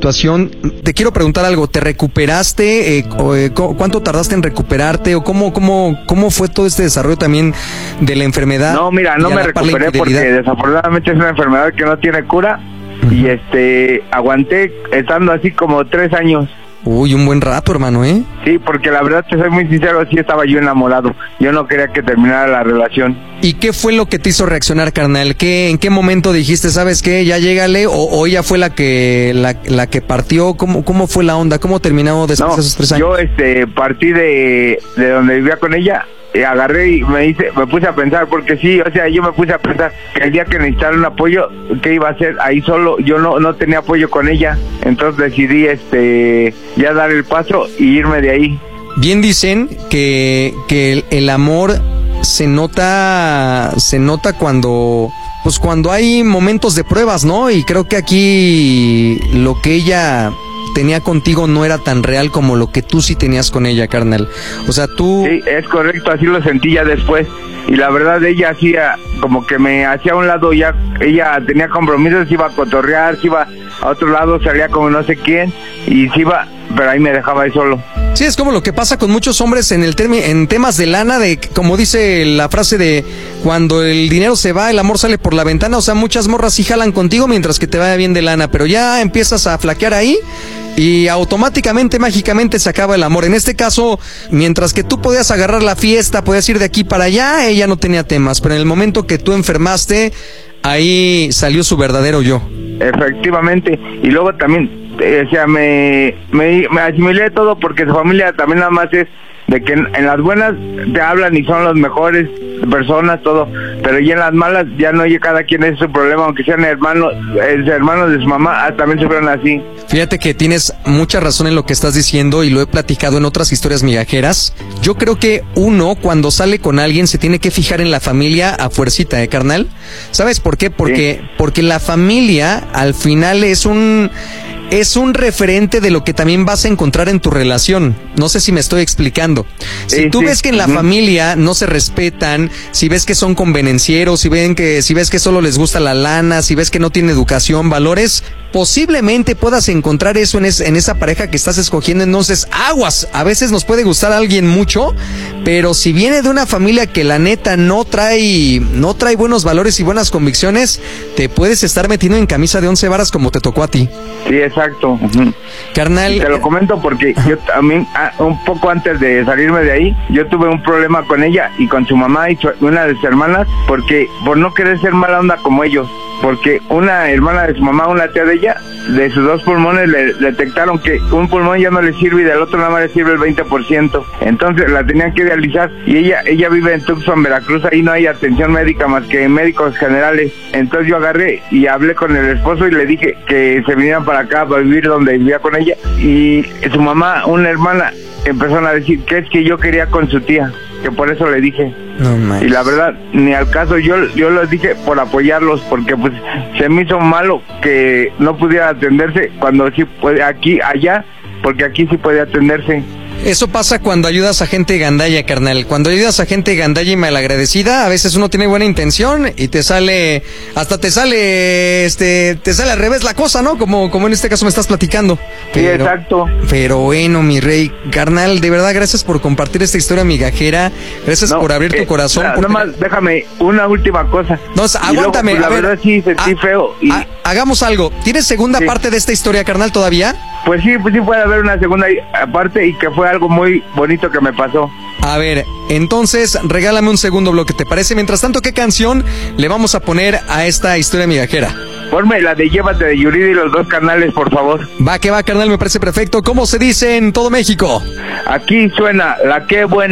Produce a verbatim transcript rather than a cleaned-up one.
situación. Te quiero preguntar algo, ¿te recuperaste? Eh, o, eh, ¿Cuánto tardaste en recuperarte? ¿O cómo, cómo, cómo fue todo este desarrollo también de la enfermedad? No, mira, no me recuperé porque desafortunadamente es una enfermedad que no tiene cura. Uh-huh. Y este, aguanté estando así como tres años. Uy, un buen rato, hermano, ¿eh? Sí, porque la verdad, te soy muy sincero, sí estaba yo enamorado. Yo no quería que terminara la relación. ¿Y qué fue lo que te hizo reaccionar, carnal? ¿Qué, ¿En qué momento dijiste, sabes qué, ya llégale? ¿O, o ella fue la que la, la que partió? ¿Cómo, ¿Cómo fue la onda? ¿Cómo terminó después no, de esos tres años? Yo este, partí de, de donde vivía con ella. Eh, agarré y me hice, me puse a pensar, porque sí, o sea, yo me puse a pensar que el día que necesitara un apoyo, ¿qué iba a hacer? Ahí solo, yo no no tenía apoyo con ella, entonces decidí este ya dar el paso y irme de ahí. Bien dicen que, que el, el amor se nota, se nota cuando, pues cuando hay momentos de pruebas, ¿no? Y creo que aquí lo que ella tenía contigo no era tan real como lo que tú sí tenías con ella, carnal. O sea, tú... Sí, es correcto, así lo sentí ya después. Y la verdad, ella hacía como que me hacía a un lado, ya ella tenía compromisos, iba a cotorrear, se iba a otro lado, salía como no sé quién, y se iba, pero ahí me dejaba ahí solo. Sí, es como lo que pasa con muchos hombres en el termi- en temas de lana, de como dice la frase de cuando el dinero se va, el amor sale por la ventana. O sea, muchas morras sí jalan contigo mientras que te vaya bien de lana, pero ya empiezas a flaquear ahí y automáticamente, mágicamente se acaba el amor. En este caso, mientras que tú podías agarrar la fiesta, podías ir de aquí para allá, ella no tenía temas, pero en el momento que tú enfermaste, ahí salió su verdadero yo. Efectivamente, y luego también, o sea, me, me, me asimilé todo porque su familia también nada más es de que en, en las buenas te hablan y son los mejores personas, todo, pero ya en las malas ya no, ya cada quien es su problema, aunque sean hermanos, eh, hermanos de su mamá, ah, también sufren así. Fíjate que tienes mucha razón en lo que estás diciendo y lo he platicado en otras historias migajeras. Yo creo que uno cuando sale con alguien se tiene que fijar en la familia a fuercita, ¿eh, carnal? ¿Sabes por qué? Porque, sí. porque la familia al final es un... es un referente de lo que también vas a encontrar en tu relación. No sé si me estoy explicando. Si sí, tú sí. ves que en la uh-huh. familia no se respetan, si ves que son convenencieros, si ven que, si ves que solo les gusta la lana, si ves que no tiene educación, valores, posiblemente puedas encontrar eso en, es, en esa pareja que estás escogiendo. Entonces, aguas. A veces nos puede gustar a alguien mucho, pero si viene de una familia que la neta no trae, no trae buenos valores y buenas convicciones, te puedes estar metiendo en camisa de once varas como te tocó a ti. Sí, exacto. Uh-huh. Carnal. Y te lo comento porque yo también, un poco antes de salirme de ahí, yo tuve un problema con ella y con su mamá y su, una de sus hermanas, porque por no querer ser mala onda como ellos. Porque una hermana de su mamá, una tía de ella, de sus dos pulmones le detectaron que un pulmón ya no le sirve y del otro nada más le sirve el veinte por ciento. Entonces la tenían que dializar y ella ella vive en Tucson, Veracruz, ahí no hay atención médica más que en médicos generales. Entonces yo agarré y hablé con el esposo y le dije que se vinieran para acá para vivir donde vivía con ella. Y su mamá, una hermana, empezaron a decir que es que yo quería con su tía, que por eso le dije. No, y la verdad, ni al caso, yo yo les dije por apoyarlos, porque pues se me hizo malo que no pudiera atenderse cuando sí puede aquí, allá, porque aquí sí puede atenderse. Eso pasa cuando ayudas a gente gandalla, carnal. Cuando ayudas a gente gandalla y malagradecida, a veces uno tiene buena intención y te sale, hasta te sale, este, te sale al revés la cosa, ¿no? Como, como en este caso me estás platicando. Pero, sí, exacto. Pero bueno, mi rey, carnal, de verdad, gracias por compartir esta historia migajera. Gracias no, por abrir eh, tu corazón. Nada porque... más, déjame una última cosa. No, aguántame. Luego, pues, la a verdad ver, sí sentí a, feo. Y... a, hagamos algo. ¿Tienes segunda sí. parte de esta historia, carnal, todavía? Pues sí, pues sí puede haber una segunda parte y que fue algo muy bonito que me pasó. A ver, entonces regálame un segundo bloque, ¿te parece? Mientras tanto, ¿qué canción le vamos a poner a esta historia migajera? Ponme la de Llévate de Yuridia y los dos canales, por favor. Va que va, carnal, me parece perfecto. ¿Cómo se dice en todo México? Aquí suena La Qué Buena.